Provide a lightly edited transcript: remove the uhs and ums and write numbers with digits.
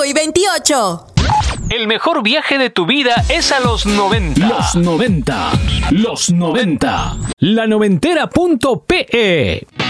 25 y 28. El mejor viaje de tu vida es a los 90. Los 90. La noventera.pe